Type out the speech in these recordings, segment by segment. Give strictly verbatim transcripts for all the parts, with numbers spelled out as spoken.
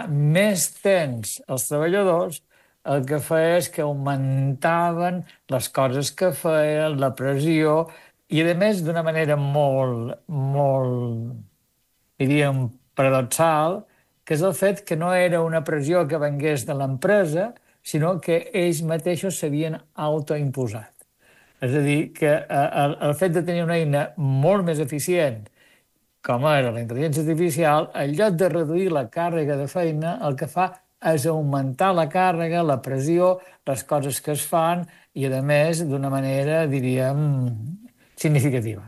més temps als treballadors, el que feia és que augmentaven les coses que feien, la pressió, i a més d'una manera molt, molt, diríem, paradoxal, que és el fet que no era una pressió que vengués de l'empresa, sinó que ells mateixos s'havien autoimposat. És a dir, que el, el fet de tenir una eina molt més eficient, com era la intel·ligència artificial, en lloc de reduir la càrrega de feina, el que fa és augmentar la càrrega, la pressió, les coses que es fan, i, a més, d'una manera, diríem, significativa.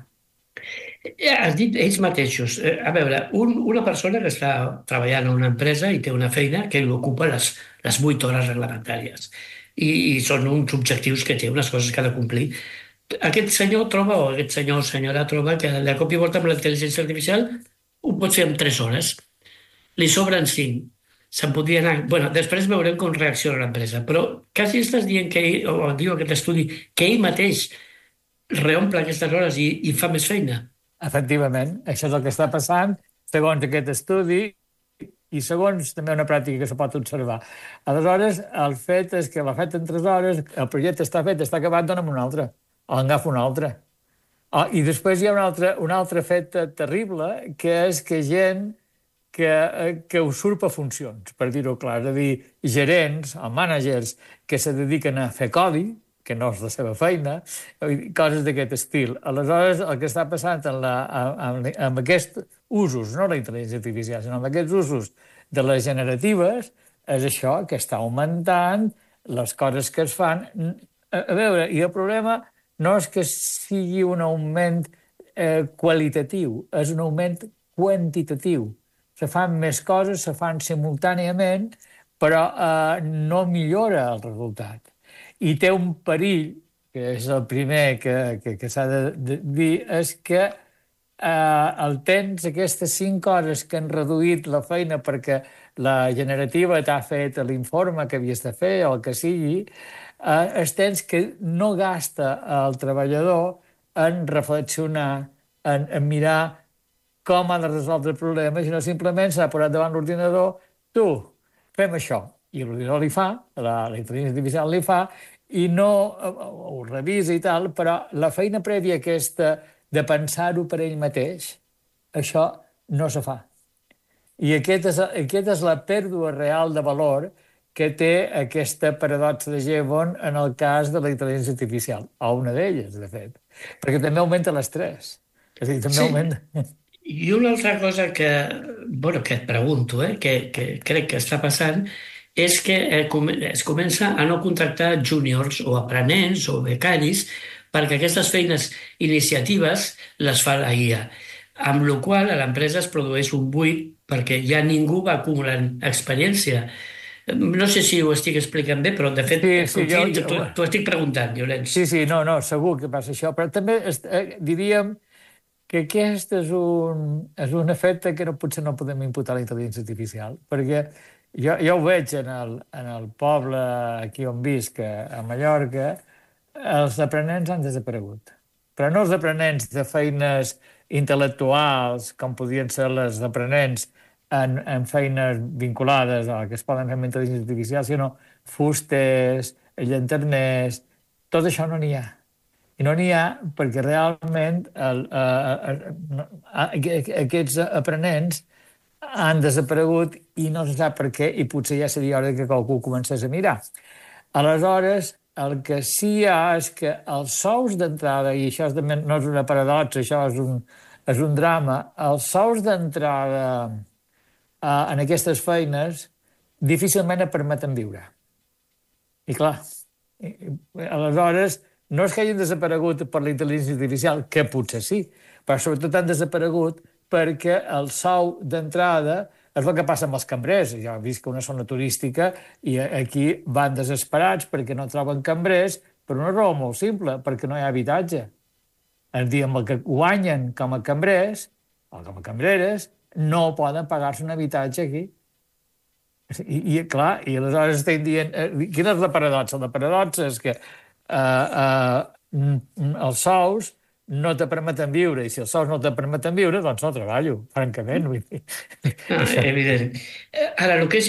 Has dit ells mateixos. A veure, un, una persona que està treballant a una empresa i té una feina que li ocupa les, les vuit hores reglamentàries. I, I són uns objectius que té, unes coses que ha de complir. Aquest senyor troba, o aquest senyor o senyora troba, que de cop i volta amb la intel·ligència artificial ho pot fer en tres hores. Li sobren cinc. Se'n podria anar... Bueno, després veurem com reacciona l'empresa, però quasi estàs dient que ell, o diu aquest estudi, que ell mateix reomple aquestes hores i, i fa més feina. Efectivament, això és el que està passant, segons aquest estudi, i segons també una pràctica que se pot observar. Aleshores, el fet és que l'ha fet en tres hores, el projecte està fet, està acabat, dona'm un altre, o agafa un altre. Oh, I després hi ha un altre, un altre fet terrible, que és que gent que, que usurpa funcions, per dir-ho clar, és a dir, gerents o mànagers que se dediquen a fer codi, que no és la seva feina, coses d'aquest estil. Aleshores, el que està passant amb, la, amb, amb aquests usos, no la intel·ligència artificial, sinó amb aquests usos de les generatives, és això, que està augmentant les coses que es fan. A, a veure, i el problema no és que sigui un augment eh, qualitatiu, és un augment quantitatiu. Se fan més coses, se fan simultàniament, però eh, no millora el resultat. I té un perill, que és el primer que, que, que s'ha de dir, és que eh, el temps, aquestes cinc hores que han reduït la feina perquè la generativa t'ha fet l'informe que havies de fer o el que sigui, eh, és temps que no gasta el treballador en reflexionar, en, en mirar com ha de resoldre el problema, sinó simplement s'ha posat davant l'ordinador, tu, fem això. I l'ordinador li fa, la, la intel·ligència artificial li fa, i no ho revisa i tal, però la feina prèvia aquesta de pensar-ho per ell mateix, això no se fa. I aquesta és, aquest és la pèrdua real de valor que té aquesta paradoxa de Jevons en el cas de la intel·ligència artificial, o una d'elles, de fet, perquè també augmenta l'estrès. És a dir, també Sí. augmenta... I una altra cosa que, bueno, que et pregunto, eh, que, que crec que està passant, és que es comença a no contractar júniors o aprenents o becaris perquè aquestes feines iniciatives les fa la I A, amb la qual a l'empresa es produeix un buit perquè ja ningú va acumulant experiència. No sé si ho estic explicant bé, però de fet, Sí, sí, jo, confio, jo... t'ho estic preguntant, Llorenç. Sí, sí, no, no, segur que passa això, però també eh, diríem que aquest és un, és un efecte que no, potser no podem imputar a la intel·ligència artificial, perquè jo, jo ho veig en el, en el poble aquí on visc, a Mallorca, els aprenents han desaparegut. Però no els aprenents de feines intel·lectuals, com podien ser les aprenents en, en feines vinculades a que es poden fer amb intel·ligència artificial, sinó fusters, llanterners, tot això no n'hi ha. I no n'hi ha perquè realment el, el, el, aquests aprenents han desaparegut i no se sap per què, i potser ja seria hora que qualcú comencés a mirar. Aleshores, el que sí hi ha és que els sous d'entrada, i això no és una paradoxa, això és un, és un drama, els sous d'entrada eh, en aquestes feines difícilment et permeten viure. I clar, aleshores, no és que hagin desaparegut per la intel·ligència artificial, que potser sí, però sobretot han desaparegut perquè el sou d'entrada és el que passa amb els cambrers. Jo he vist que una zona turística i aquí van desesperats perquè no troben cambrers per una raó molt simple, perquè no hi ha habitatge. És a dir, amb el que guanyen com a cambrers o com a cambreres no poden pagar-se un habitatge aquí. I, i clar, i aleshores estem dient... Eh, quina és la paradoxa? La paradoxa és que eh, eh, els sous no te permeten viure, i si els sous no te permeten viure, doncs no treballo, francament. Vull dir. Ah, evident. Ara, el que és